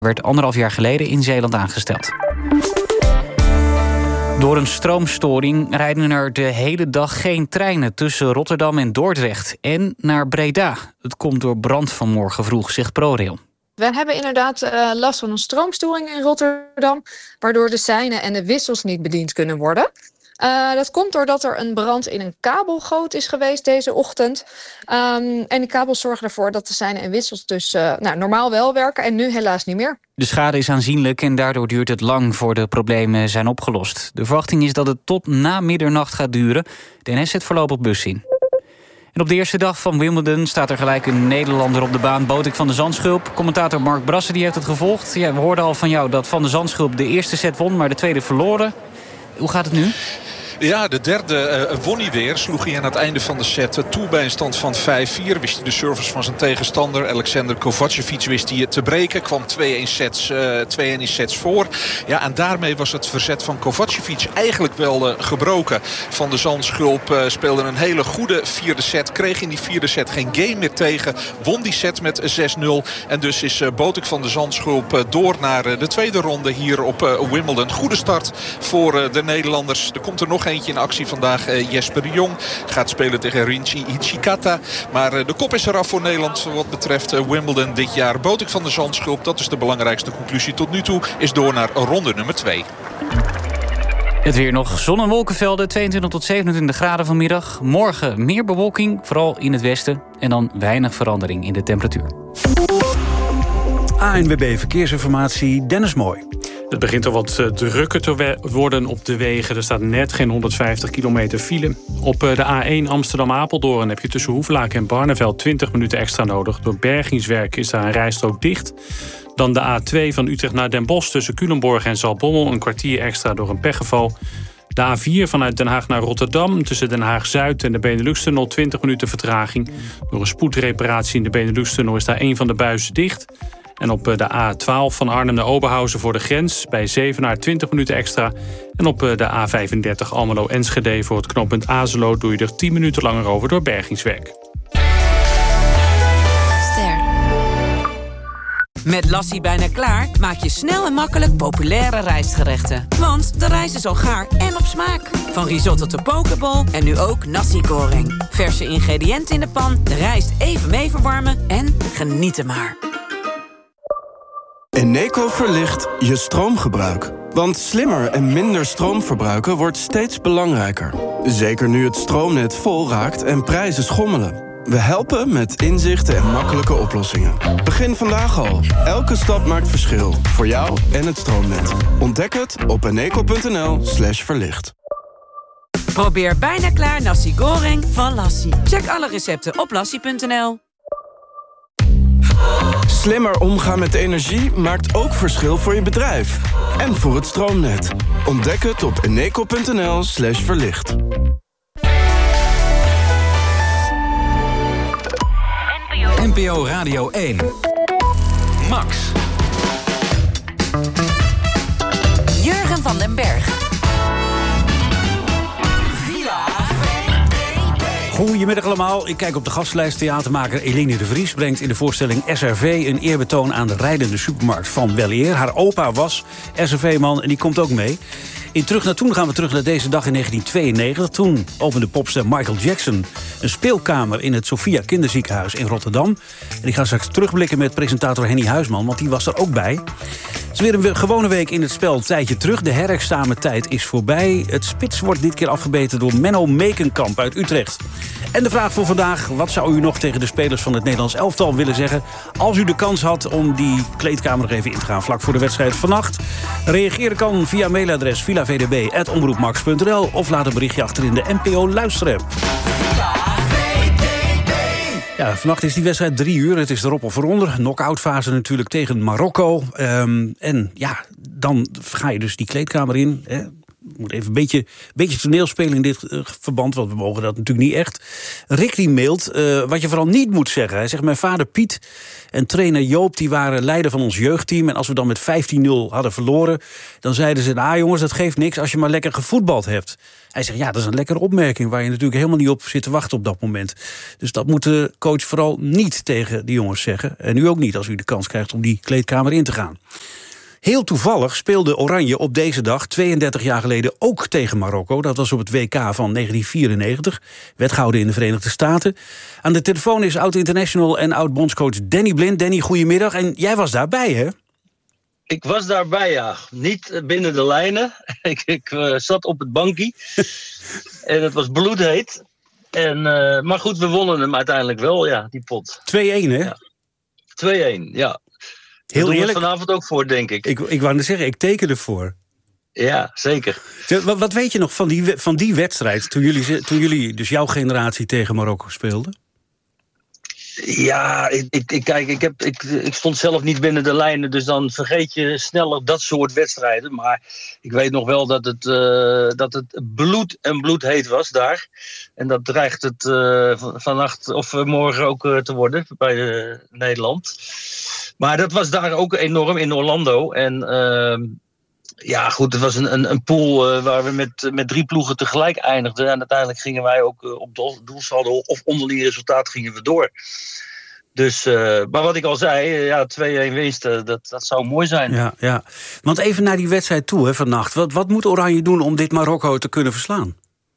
werd 1,5 jaar geleden in Zeeland aangesteld. Door een stroomstoring rijden er de hele dag geen treinen tussen Rotterdam en Dordrecht en naar Breda. Het komt door brand vanmorgen vroeg, zegt ProRail. We hebben inderdaad last van een stroomstoring in Rotterdam, waardoor de seinen en de wissels niet bediend kunnen worden. Dat komt doordat er een brand in een kabelgoot is geweest deze ochtend. En die kabels zorgen ervoor dat de seinen en wissels dus normaal wel werken en nu helaas niet meer. De schade is aanzienlijk en daardoor duurt het lang voor de problemen zijn opgelost. De verwachting is dat het tot na middernacht gaat duren. De NS zet voorlopig bus in. En op de eerste dag van Wimbledon staat er gelijk een Nederlander op de baan, Botik van de Zandschulp. Commentator Mark Brassen die heeft het gevolgd. Ja, we hoorden al van jou dat Van de Zandschulp de eerste set won, maar de tweede verloren. Hoe gaat het nu? Ja, de derde won hij weer. Sloeg hij aan het einde van de set toe bij een stand van 5-4. Wist hij de service van zijn tegenstander. Alexander Kovacevic wist hij te breken. Kwam 2-1 in sets voor. Ja, en daarmee was het verzet van Kovacevic eigenlijk wel gebroken. Van de Zandschulp speelde een hele goede vierde set. Kreeg in die vierde set geen game meer tegen. Won die set met 6-0. En dus is Botik van de Zandschulp door naar de tweede ronde hier op Wimbledon. Goede start voor de Nederlanders. Er komt er nog eentje in actie vandaag. Jesper de Jong gaat spelen tegen Rinchi Ichikata. Maar de kop is eraf voor Nederland wat betreft Wimbledon dit jaar. Botik van de Zandschulp, dat is de belangrijkste conclusie tot nu toe, is door naar ronde nummer 2. Het weer nog. Zon- en wolkenvelden, 22 tot 27 graden vanmiddag. Morgen meer bewolking, vooral in het westen. En dan weinig verandering in de temperatuur. ANWB Verkeersinformatie, Dennis Mooi. Het begint al wat drukker te worden op de wegen. Er staat net geen 150 kilometer file. Op de A1 Amsterdam-Apeldoorn heb je tussen Hoevelaken en Barneveld 20 minuten extra nodig. Door bergingswerk is daar een rijstrook dicht. Dan de A2 van Utrecht naar Den Bosch tussen Culemborg en Zaltbommel. Een kwartier extra door een pechgeval. De A4 vanuit Den Haag naar Rotterdam tussen Den Haag-Zuid en de Benelux-tunnel 20 minuten vertraging. Door een spoedreparatie in de Benelux-tunnel is daar een van de buizen dicht. En op de A12 van Arnhem naar Oberhausen voor de grens bij Zevenaar 20 minuten extra. En op de A35 Almelo-Enschede voor het knooppunt Azelo doe je er 10 minuten langer over door bergingswerk. Met Lassie bijna klaar maak je snel en makkelijk populaire rijstgerechten. Want de rijst is al gaar en op smaak. Van risotto tot pokeball en nu ook nasi goreng. Verse ingrediënten in de pan, de rijst even mee verwarmen en genieten maar. Eneco verlicht je stroomgebruik. Want slimmer en minder stroom verbruiken wordt steeds belangrijker. Zeker nu het stroomnet vol raakt en prijzen schommelen. We helpen met inzichten en makkelijke oplossingen. Begin vandaag al. Elke stap maakt verschil. Voor jou en het stroomnet. Ontdek het op eneco.nl/verlicht. Probeer bijna klaar nasi goreng van Lassie. Check alle recepten op lassie.nl. Slimmer omgaan met energie maakt ook verschil voor je bedrijf. En voor het stroomnet. Ontdek het op eneco.nl/verlicht. NPO Radio 1. Max. Jurgen van den Berg. Goedemiddag allemaal. Ik kijk op de gastlijst. Theatermaker Eline de Vries brengt in de voorstelling SRV... een eerbetoon aan de rijdende supermarkt van Weleer. Haar opa was SRV-man en die komt ook mee. In Terug naar Toen gaan we terug naar deze dag in 1992. Toen opende popster Michael Jackson een speelkamer in het Sophia Kinderziekenhuis in Rotterdam. En ik ga straks terugblikken met presentator Henny Huisman, want die was er ook bij. Het is weer een gewone week in het spel. Een tijdje terug. De herexamentijd is voorbij. Het spits wordt dit keer afgebeten door Menno Mekenkamp uit Utrecht. En de vraag voor vandaag: wat zou u nog tegen de spelers van het Nederlands elftal willen zeggen als u de kans had om die kleedkamer nog even in te gaan vlak voor de wedstrijd vannacht? Reageren kan via mailadres villavdb@omroepmax.nl of laat een berichtje achter in de NPO luisterapp. Ja, vannacht is die wedstrijd 3 uur. Het is erop of eronder. Knock-out fase natuurlijk tegen Marokko. En ja, dan ga je dus die kleedkamer in. moet even een beetje toneelspelen in dit verband, want we mogen dat natuurlijk niet echt. Rick die mailt wat je vooral niet moet zeggen. Hij zegt, mijn vader Piet en trainer Joop, die waren leider van ons jeugdteam. En als we dan met 15-0 hadden verloren, dan zeiden ze, jongens, dat geeft niks als je maar lekker gevoetbald hebt. Hij zegt, dat is een lekkere opmerking waar je natuurlijk helemaal niet op zit te wachten op dat moment. Dus dat moet de coach vooral niet tegen die jongens zeggen. En u ook niet als u de kans krijgt om die kleedkamer in te gaan. Heel toevallig speelde Oranje op deze dag 32 jaar geleden ook tegen Marokko. Dat was op het WK van 1994. Werd gehouden in de Verenigde Staten. Aan de telefoon is oud-international en oud-bondscoach Danny Blind. Danny, goedemiddag. En jij was daarbij, hè? Ik was daarbij, ja. Niet binnen de lijnen. Ik zat op het bankje. En het was bloedheet. Maar goed, we wonnen hem uiteindelijk wel, ja, die pot. 2-1, hè? Ja. 2-1, ja. Heel eerlijk. Doen we vanavond ook voor, denk ik. Ik wou net zeggen, ik teken ervoor. Ja, zeker. Wat weet je nog van die wedstrijd, toen jullie, dus jouw generatie, tegen Marokko speelden? Ja, ik stond zelf niet binnen de lijnen, dus dan vergeet je sneller dat soort wedstrijden. Maar ik weet nog wel dat het bloedheet was daar. En dat dreigt het vannacht of morgen ook te worden bij Nederland. Maar dat was daar ook enorm in Orlando. En goed, het was een pool waar we met 3 ploegen tegelijk eindigden. En uiteindelijk gingen wij ook op doelsaldo of onderling resultaat gingen we door. Dus, maar wat ik al zei, 2-1 winst, dat zou mooi zijn. Ja. Want even naar die wedstrijd toe, hè, vannacht. Wat moet Oranje doen om dit Marokko te kunnen verslaan?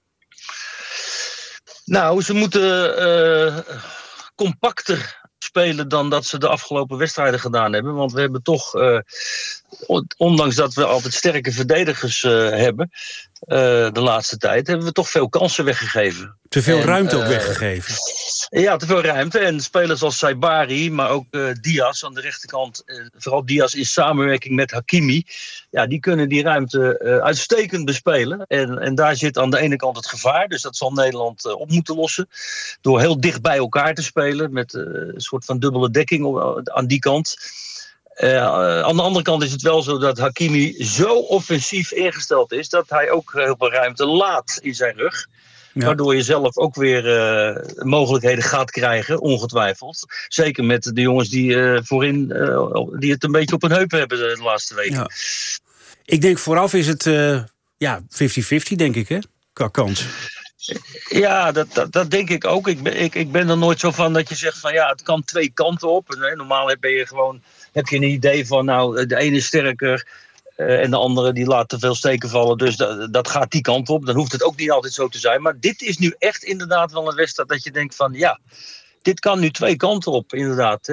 Nou, ze moeten compacter spelen dan dat ze de afgelopen wedstrijden gedaan hebben. Want we hebben toch, ondanks dat we altijd sterke verdedigers hebben, de laatste tijd, hebben we toch veel kansen weggegeven. Te veel ruimte ook weggegeven. Ja, te veel ruimte. En spelers als Saibari, maar ook Diaz aan de rechterkant, vooral Diaz in samenwerking met Hakimi, die kunnen die ruimte uitstekend bespelen. En daar zit aan de ene kant het gevaar, dus dat zal Nederland op moeten lossen, door heel dicht bij elkaar te spelen, met een soort van dubbele dekking aan die kant. Aan de andere kant is het wel zo dat Hakimi zo offensief ingesteld is, dat hij ook heel veel ruimte laat in zijn rug. Ja. Waardoor je zelf ook weer mogelijkheden gaat krijgen, ongetwijfeld. Zeker met de jongens die voorin die het een beetje op hun heupen hebben de laatste weken. Ja. Ik denk vooraf is het 50-50, denk ik, hè? Qua kans. Ja, dat denk ik ook. Ik ben er nooit zo van dat je zegt van het kan 2 kanten op. En, normaal heb je een idee van de ene is sterker en de andere die laat te veel steken vallen. Dus dat gaat die kant op. Dan hoeft het ook niet altijd zo te zijn. Maar dit is nu echt inderdaad wel een wedstrijd dat je denkt van dit kan nu 2 kanten op, inderdaad.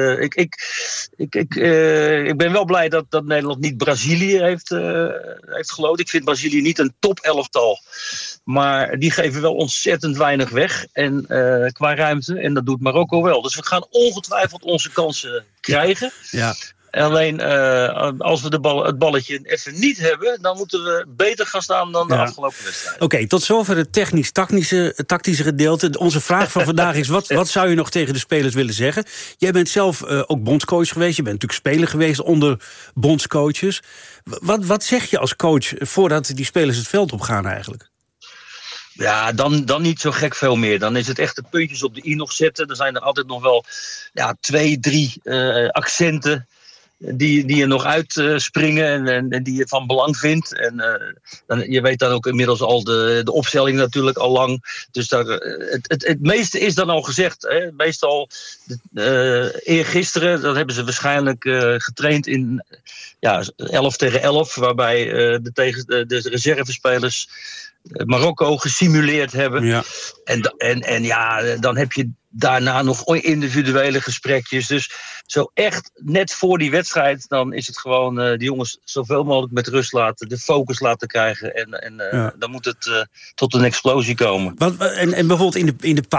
Ik ben wel blij dat Nederland niet Brazilië heeft geloot. Ik vind Brazilië niet een top elftal. Maar die geven wel ontzettend weinig weg qua ruimte. En dat doet Marokko wel. Dus we gaan ongetwijfeld onze kansen krijgen. Ja. Alleen als we het balletje even niet hebben, dan moeten we beter gaan staan dan de afgelopen wedstrijd. Oké, tot zover het tactische gedeelte. Onze vraag van vandaag is, wat zou je nog tegen de spelers willen zeggen? Jij bent zelf ook bondscoach geweest. Je bent natuurlijk speler geweest onder bondscoaches. Wat zeg je als coach voordat die spelers het veld op gaan eigenlijk? Ja, dan niet zo gek veel meer. Dan is het echt de puntjes op de i nog zetten. Er zijn er altijd nog wel 2, 3 accenten die er nog uitspringen en die je van belang vindt. En je weet dan ook inmiddels al de opstelling natuurlijk al lang. Dus het meeste is dan al gezegd. Hè. Meestal eergisteren, dat hebben ze waarschijnlijk getraind in 11 tegen 11. Waarbij de reservespelers Marokko gesimuleerd hebben. Ja. En dan heb je daarna nog individuele gesprekjes. Dus zo echt net voor die wedstrijd, dan is het gewoon de jongens zoveel mogelijk met rust laten, de focus laten krijgen. En dan moet het tot een explosie komen. En bijvoorbeeld in de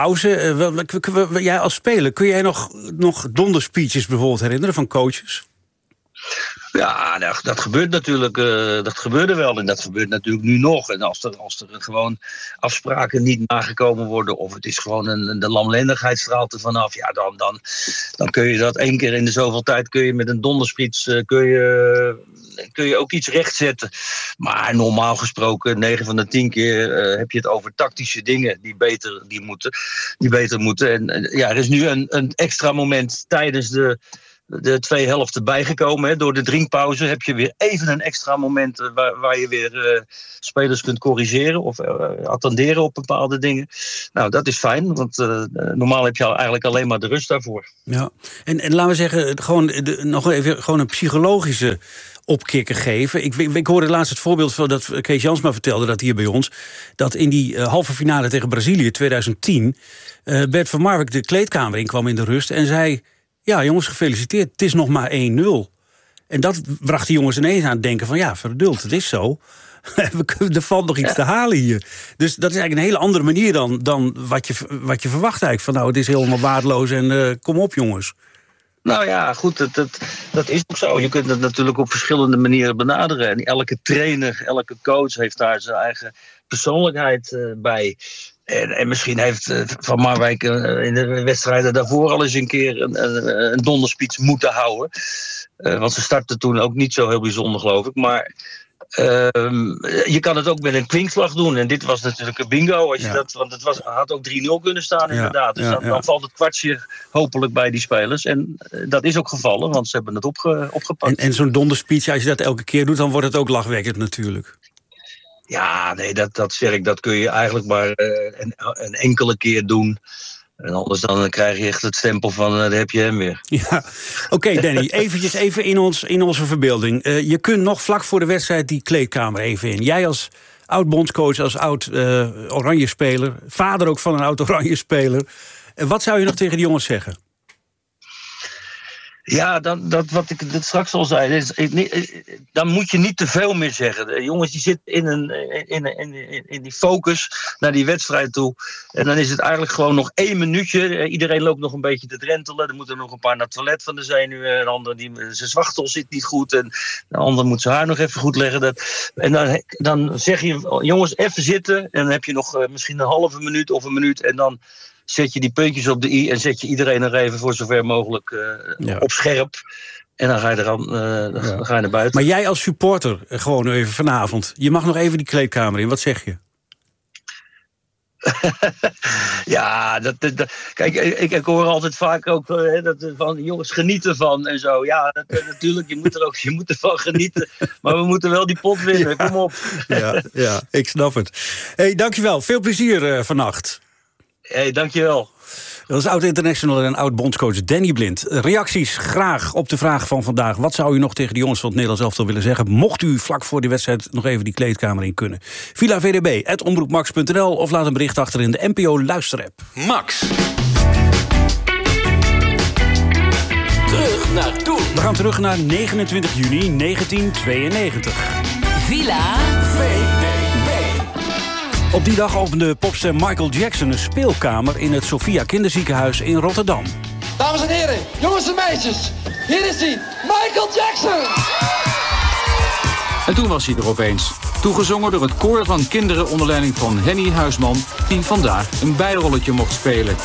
pauze, jij als speler, kun jij nog donderspeeches bijvoorbeeld herinneren van coaches? Ja, dat gebeurt natuurlijk. Dat gebeurde wel en dat gebeurt natuurlijk nu nog. En als er gewoon afspraken niet nagekomen worden, of het is gewoon de lamlendigheid straalt er vanaf, ja, dan kun je dat 1 keer in de zoveel tijd kun je met een dondersprits kun je ook iets rechtzetten. Maar normaal gesproken, 9 van de 10 keer heb je het over tactische dingen die beter moeten. En ja, er is nu een extra moment tijdens de 2 helften bijgekomen. Hè. Door de drinkpauze heb je weer even een extra moment waar je weer spelers kunt corrigeren of attenderen op bepaalde dingen. Nou, dat is fijn, want normaal heb je eigenlijk alleen maar de rust daarvoor. Ja, en laten we zeggen, nog even gewoon een psychologische opkikker geven. Ik hoorde laatst het voorbeeld van dat Kees Jansma vertelde dat hier bij ons, dat in die halve finale tegen Brazilië 2010 Bert van Marwijk de kleedkamer inkwam in de rust en zei: ja, jongens, gefeliciteerd, het is nog maar 1-0. En dat bracht die jongens ineens aan het denken van, ja, verduld, het is zo. Er valt nog iets te halen hier. Dus dat is eigenlijk een hele andere manier dan wat je verwacht eigenlijk. Van nou, het is helemaal waardeloos en kom op, jongens. Nou ja, goed, dat is ook zo. Je kunt het natuurlijk op verschillende manieren benaderen. En elke trainer, elke coach heeft daar zijn eigen persoonlijkheid bij. En misschien heeft Van Marwijk in de wedstrijden daarvoor al eens een keer een donderspits moeten houden. Want ze startten toen ook niet zo heel bijzonder, geloof ik. Maar je kan het ook met een kwinkslag doen. En dit was natuurlijk een bingo. Want het had ook 3-0 kunnen staan, inderdaad. Dus dan valt het kwartje hopelijk bij die spelers. En dat is ook gevallen, want ze hebben het opgepakt. En zo'n donderspits, als je dat elke keer doet, dan wordt het ook lachwekkend natuurlijk. Ja, nee, dat zeg ik. Dat kun je eigenlijk maar een enkele keer doen. En anders dan krijg je echt het stempel van, daar heb je hem weer. Ja, Oké, Danny, even in onze verbeelding. Je kunt nog vlak voor de wedstrijd die kleedkamer even in. Jij als oud-bondscoach, als oud-oranje-speler, vader ook van een oud-oranje-speler. Wat zou je nog tegen die jongens zeggen? Ja, dat wat ik straks al zei. Dan moet je niet te veel meer zeggen. De jongens die zitten in die focus naar die wedstrijd toe. En dan is het eigenlijk gewoon nog 1 minuutje. Iedereen loopt nog een beetje te drentelen. Er moeten nog een paar naar het toilet van de zenuwen. Een ander, zijn zwachtel zit niet goed. En de ander moet zijn haar nog even goed leggen. En dan zeg je, jongens, even zitten. En dan heb je nog misschien een halve minuut of een minuut. En dan zet je die puntjes op de i en zet je iedereen er even voor zover mogelijk op scherp. En dan ga je dan ga je naar buiten. Maar jij als supporter, gewoon even vanavond, je mag nog even die kleedkamer in. Wat zeg je? Ja, kijk, ik hoor altijd vaak ook van jongens, geniet ervan en zo. Ja, natuurlijk, je moet ervan genieten. Maar we moeten wel die pot winnen, kom op. Ja, ik snap het. Hey, dankjewel, veel plezier vannacht. Hey, dankjewel. Dat is oud-international en oud-bondscoach Danny Blind. Reacties graag op de vraag van vandaag. Wat zou u nog tegen de jongens van het Nederlands elftal willen zeggen? Mocht u vlak voor die wedstrijd nog even die kleedkamer in kunnen. Villa VDB, @omroepmax.nl of laat een bericht achter in de NPO luisterapp. Max. Terug naar toen. We gaan terug naar 29 juni 1992. Villa VDB. Op die dag opende popster Michael Jackson een speelkamer in het Sophia Kinderziekenhuis in Rotterdam. Dames en heren, jongens en meisjes, hier is hij, Michael Jackson! En toen was hij er opeens. Toegezongen door het koor van kinderen onder leiding van Henny Huisman, die vandaag een bijrolletje mocht spelen.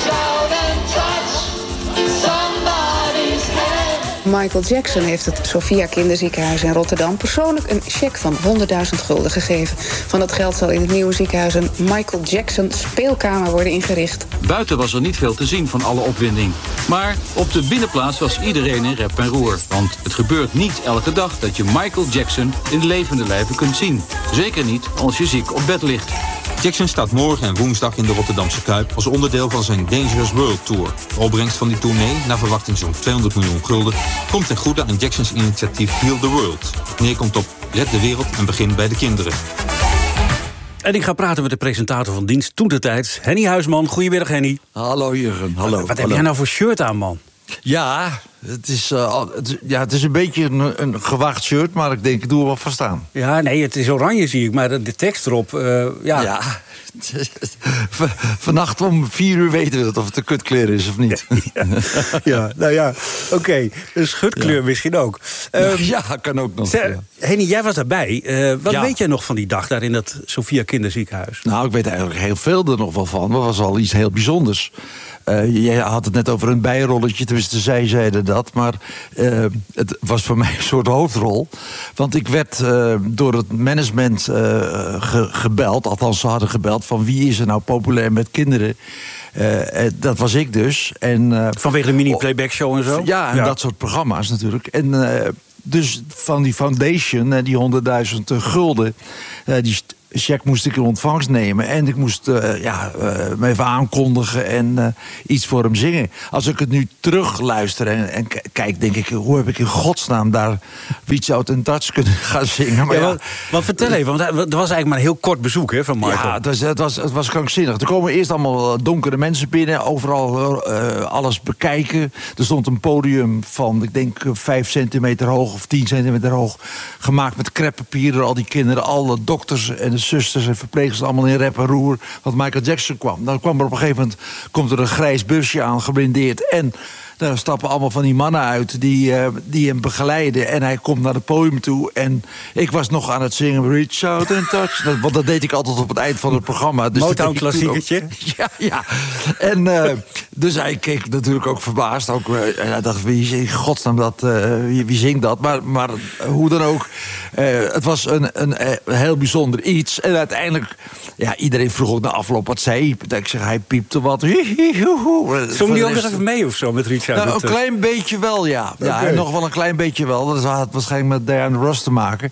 Michael Jackson heeft het Sophia Kinderziekenhuis in Rotterdam persoonlijk een cheque van 100.000 gulden gegeven. Van dat geld zal in het nieuwe ziekenhuis een Michael Jackson speelkamer worden ingericht. Buiten was er niet veel te zien van alle opwinding. Maar op de binnenplaats was iedereen in rep en roer. Want het gebeurt niet elke dag dat je Michael Jackson in levende lijve kunt zien. Zeker niet als je ziek op bed ligt. Jackson staat morgen en woensdag in de Rotterdamse Kuip als onderdeel van zijn Dangerous World Tour. De opbrengst van die tournee, naar verwachting zo'n 200 miljoen gulden, komt ten goede aan Jacksons initiatief Heal the World. Het neerkomt op red de wereld en begin bij de kinderen. En ik ga praten met de presentator van dienst Toentertijd, Henny Huisman. Goedemiddag, Henny. Hallo Jurgen, hallo. Wat heb jij nou voor shirt aan, man? Ja, Het is een beetje een gewaagd shirt, maar ik denk, ik doe er wel van staan. Ja, nee, het is oranje, zie ik, maar de tekst erop, Ja. Vannacht om 4:00 weten we of het een kutkleur is of niet. Ja, nou ja, oké. Een schutkleur misschien ook. Ja, kan ook nog. Henny, jij was daarbij. Wat weet jij nog van die dag daar in dat Sophia Kinderziekenhuis? Nou, ik weet eigenlijk heel veel er nog wel van. Dat was al iets heel bijzonders. Jij had het net over een bijrolletje, tenminste zij zeiden dat. Maar het was voor mij een soort hoofdrol. Want ik werd door het management gebeld. Althans, ze hadden gebeld van wie is er nou populair met kinderen. Dat was ik dus. En, vanwege de mini-playback show en zo? Ja, en dat soort programma's natuurlijk. En dus van die foundation, die 100.000 gulden... die cheque moest ik in ontvangst nemen. En ik moest me even aankondigen en iets voor hem zingen. Als ik het nu terug luister en kijk, denk ik... hoe heb ik in godsnaam daar Reach Out and Touch kunnen gaan zingen? Maar wat vertel even, want er was eigenlijk maar een heel kort bezoek van Michael. Ja, het was krankzinnig. Er komen eerst allemaal donkere mensen binnen. Overal alles bekijken. Er stond een podium van, ik denk, 5 centimeter hoog of 10 centimeter hoog. Gemaakt met kreppapier door al die kinderen. Alle dokters en de zusters en verpleegsters allemaal in rep en roer. Want Michael Jackson kwam. Dan kwam er op een gegeven moment komt er een grijs busje aan, geblindeerd. En daar stappen allemaal van die mannen uit die hem begeleiden. En hij komt naar het podium toe. En ik was nog aan het zingen Reach Out and Touch. Want dat deed ik altijd op het eind van het programma. Dus Motown-klassiekertje. Ja. En dus hij keek natuurlijk ook verbaasd. En hij dacht, wie in godsnaam wie zingt dat? Maar hoe dan ook. Het was een heel bijzonder iets. En uiteindelijk, iedereen vroeg ook na afloop wat zei. Ik zeg, hij piepte wat. Zong die ook nog even mee of zo met Reach Out? Nou, een klein beetje wel, ja. Okay. Nog wel een klein beetje wel. Dat had waarschijnlijk met Diana Ross te maken.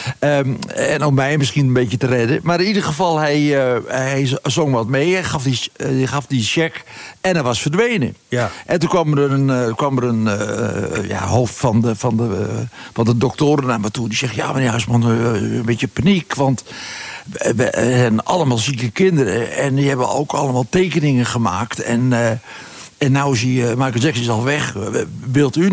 En om mij misschien een beetje te redden. Maar in ieder geval, hij zong wat mee. Hij gaf die check. En hij was verdwenen. Ja. En toen kwam er een hoofd van de doktoren naar me toe. Die zegt, ja, meneer Huisman, een beetje paniek. Want we hebben allemaal zieke kinderen. En die hebben ook allemaal tekeningen gemaakt. En nou zie je, Michael Jackson is al weg. Wilt u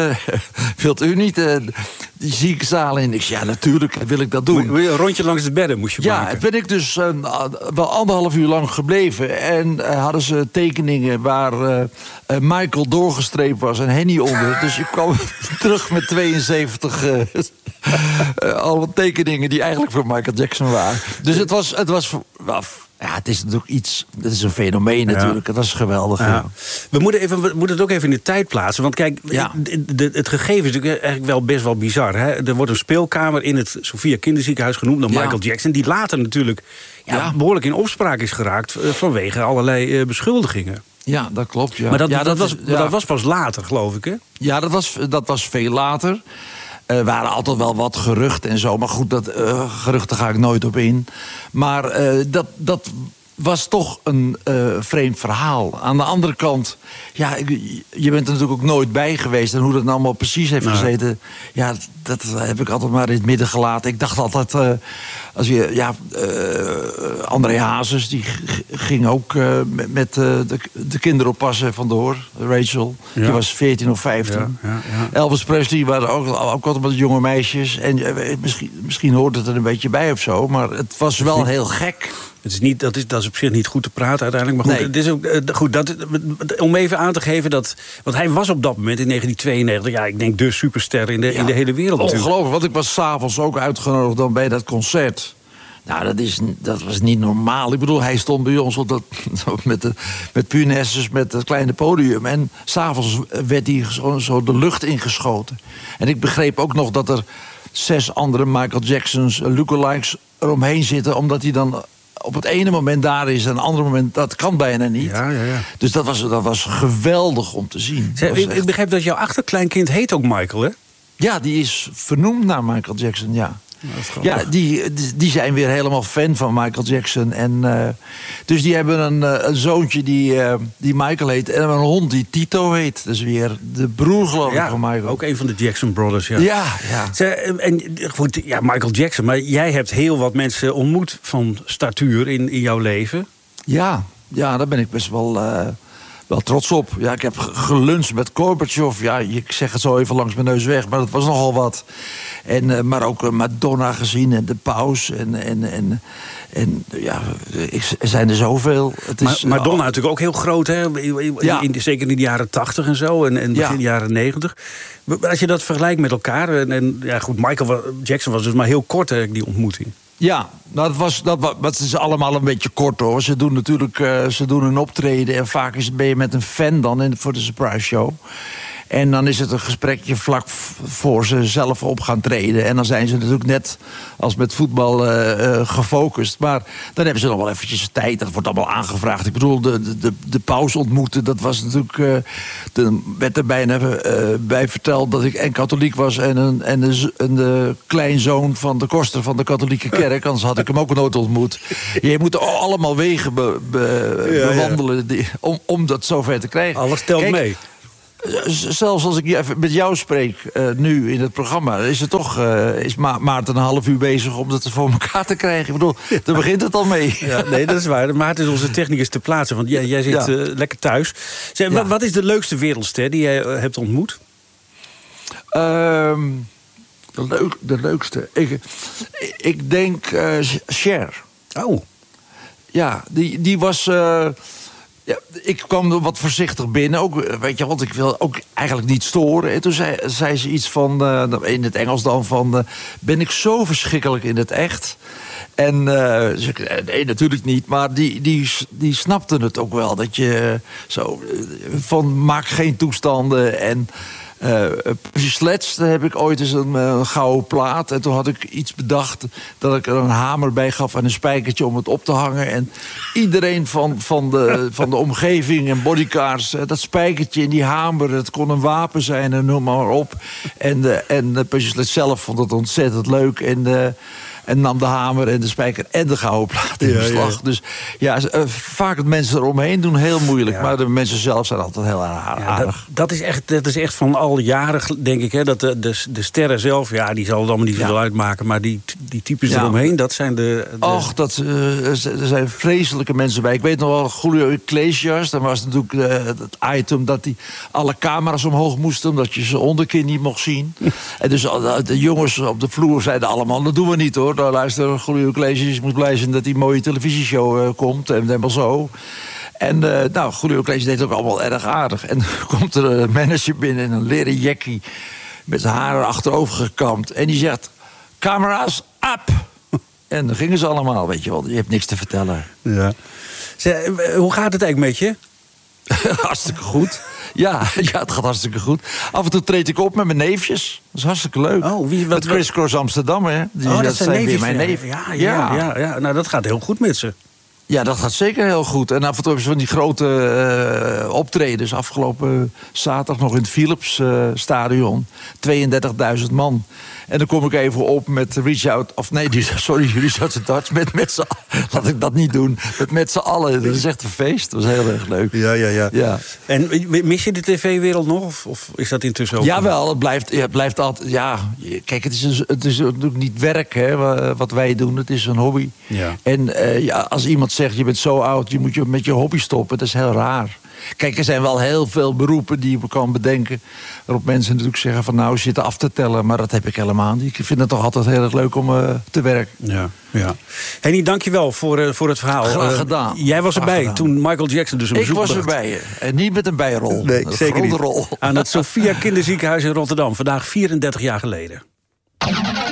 niet die ziekenzaal in? Ik zei, ja, natuurlijk wil ik dat doen. Een rondje langs de bedden moest je maken. Ja, ben ik dus wel 1,5 uur lang gebleven. En hadden ze tekeningen waar Michael doorgestreept was en Henny onder. Dus ik kwam terug met 72 allemaal tekeningen die eigenlijk voor Michael Jackson waren. Dus het was ja, het is natuurlijk iets. Het is een fenomeen natuurlijk. Dat is geweldig. Ja. Ja. We moeten het ook even in de tijd plaatsen. Want kijk, het gegeven is natuurlijk eigenlijk wel best wel bizar. Hè? Er wordt een speelkamer in het Sophia Kinderziekenhuis genoemd door Michael Jackson. Die later natuurlijk behoorlijk in opspraak is geraakt vanwege allerlei beschuldigingen. Ja, dat klopt. Ja. Maar dat was pas later, geloof ik, hè? Ja, dat was veel later. Er waren altijd wel wat geruchten en zo. Maar goed, geruchten ga ik nooit op in. Maar dat was toch een vreemd verhaal. Aan de andere kant, je bent er natuurlijk ook nooit bij geweest. En hoe dat nou allemaal precies heeft gezeten, dat heb ik altijd maar in het midden gelaten. Ik dacht altijd, André Hazes, die ging ook met de kinderen oppassen vandoor. Rachel, die was 14 of 15. Ja. Elvis Presley waren ook altijd met jonge meisjes. En misschien hoort het er een beetje bij of zo. Maar het was wel heel gek. Het is niet, dat is op zich niet goed te praten uiteindelijk. Maar goed, het is ook goed om even aan te geven dat. Want hij was op dat moment in 1992, ik denk de superster in de hele wereld. Ongelooflijk, want ik was 's avonds ook uitgenodigd dan bij dat concert. Nou, dat was niet normaal. Ik bedoel, hij stond bij ons met punesses, met het kleine podium. En 's avonds werd hij zo de lucht ingeschoten. En ik begreep ook nog dat er 6 andere Michael Jackson's lookalikes eromheen zitten, omdat hij dan op het ene moment daar is en op het andere moment dat kan bijna niet. Ja. Dus dat was geweldig om te zien. Ik begrijp dat jouw achterkleinkind heet ook Michael, hè? Ja, die is vernoemd naar Michael Jackson, ja. Ja, die zijn weer helemaal fan van Michael Jackson. En, dus die hebben een zoontje die Michael heet. En een hond die Tito heet. Dus weer de broer, geloof ik, van Michael. Ook een van de Jackson Brothers, ja. Ja. Goed, Michael Jackson. Maar jij hebt heel wat mensen ontmoet van statuur in jouw leven. Ja, daar ben ik best wel wel trots op. Ja, ik heb geluncht met Gorbachev. Ja, ik zeg het zo even langs mijn neus weg, maar dat was nogal wat. Maar ook Madonna gezien en de paus. En ja, er zijn er zoveel. Het is, Madonna natuurlijk ook heel groot, hè? Zeker in de jaren 80 en zo. En begin jaren 90. Als je dat vergelijkt met elkaar. Michael Jackson was dus maar heel kort, die ontmoeting. Ja, dat is allemaal een beetje kort, hoor. Ze doen natuurlijk een optreden en vaak ben je met een fan dan voor de surprise show. En dan is het een gesprekje vlak voor ze zelf op gaan treden. En dan zijn ze natuurlijk net als met voetbal gefocust. Maar dan hebben ze nog wel eventjes tijd. Dat wordt allemaal aangevraagd. Ik bedoel, de paus ontmoeten, dat was natuurlijk... er werd er bijna bij verteld dat ik katholiek was... en de kleinzoon van de koster van de katholieke kerk. Anders had ik hem ook nooit ontmoet. Je moet allemaal wegen bewandelen om dat zover te krijgen. Alles telt mee. Zelfs als ik met jou spreek nu in het programma... is Maarten een half uur bezig om dat voor elkaar te krijgen. Ik bedoel, daar begint het al mee. Ja, nee, dat is waar. Maarten is onze technicus ter plaatse. Want jij zit lekker thuis. Wat is de leukste wereldster die jij hebt ontmoet? De leukste? Ik denk Cher. Oh. Ja, die was... Ja, ik kwam er wat voorzichtig binnen, ook, weet je, want ik wil ook eigenlijk niet storen. En toen zei ze iets van, in het Engels dan, van... ben ik zo verschrikkelijk in het echt? En nee, natuurlijk niet, maar die snapte het ook wel. Dat je van maak geen toestanden en... Sleds, daar heb ik ooit eens een gouden plaat. En toen had ik iets bedacht dat ik er een hamer bij gaf en een spijkertje om het op te hangen. En iedereen van de omgeving en bodycars, dat spijkertje en die hamer, het kon een wapen zijn en noem maar op. En de Sleds zelf vond het ontzettend leuk. En nam de hamer en de spijker en de gouden plaat in beslag. Ja. Dus ja, vaak het mensen eromheen doen heel moeilijk. Ja. Maar de mensen zelf zijn altijd heel aardig. Dat is echt van al jaren, denk ik. Hè, dat de sterren zelf, ja, die zal het allemaal niet zoveel uitmaken. Maar die types eromheen, dat zijn Och, er zijn vreselijke mensen bij. Ik weet nog wel, Julio Iglesias. Dan was natuurlijk het item dat alle camera's omhoog moesten... omdat je zijn onderkin niet mocht zien. En dus de jongens op de vloer zeiden allemaal... dat doen we niet, hoor. Nou, luister, Julio Iglesias moet blij zijn dat die mooie televisieshow komt. En helemaal zo. En Julio Iglesias deed het ook allemaal erg aardig. En dan komt er een manager binnen in een leren jackie... met zijn haren achterover gekamd. En die zegt, camera's up! En dan gingen ze allemaal, weet je wel. Je hebt niks te vertellen. Ja. Hoe gaat het eigenlijk met je? Hartstikke goed. Ja, het gaat hartstikke goed. Af en toe treed ik op met mijn neefjes. Dat is hartstikke leuk. Oh, met Chris Cross Amsterdam, hè. Dat zijn neefjes, weer mijn neef. Ja. Nou, dat gaat heel goed met ze. Ja, dat gaat zeker heel goed. En af en toe hebben ze van die grote optredens. Afgelopen zaterdag nog in het Philips stadion. 32.000 man. En dan kom ik even op met Reach Out... Reach Out the Dutch. Laat ik dat niet doen. Met z'n allen. Dat is echt een feest. Dat was heel erg leuk. Ja. En mis je de tv-wereld nog? Of is dat intussen ook... Jawel, het blijft altijd... Ja, kijk, het is natuurlijk niet werk, hè, wat wij doen. Het is een hobby. Ja. En als iemand zegt, je bent zo oud... je moet met je hobby stoppen. Dat is heel raar. Kijk, er zijn wel heel veel beroepen die je kan bedenken... waarop mensen natuurlijk zeggen van nou, zitten af te tellen... maar dat heb ik helemaal niet. Ik vind het toch altijd heel erg leuk om te werken. Ja. Henny, dank je wel voor het verhaal. Graag gedaan. Jij was erbij toen Michael Jackson dus een bezoek bracht. Ik was erbij. En niet met een bijrol. Nee, zeker niet. Rol. Aan het Sophia Kinderziekenhuis in Rotterdam. Vandaag 34 jaar geleden.